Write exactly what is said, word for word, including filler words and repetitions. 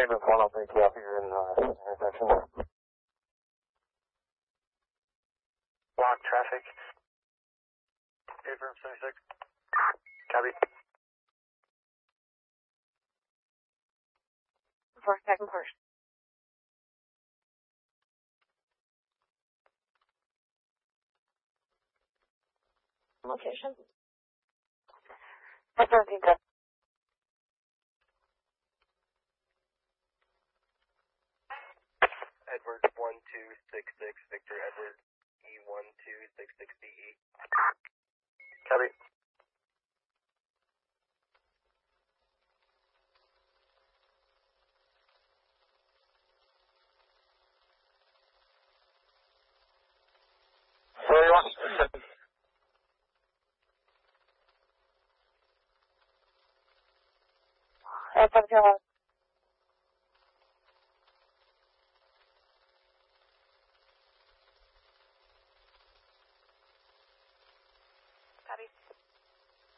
group one, I'll take you up here in uh, intersection. Block traffic. Paper seventy-six. Copy. For second person. Location. That's seventeen. Edward one two six six, Victor Edward E one two six six B E. Copy. Where you want? That's seventeen eleven. Copy.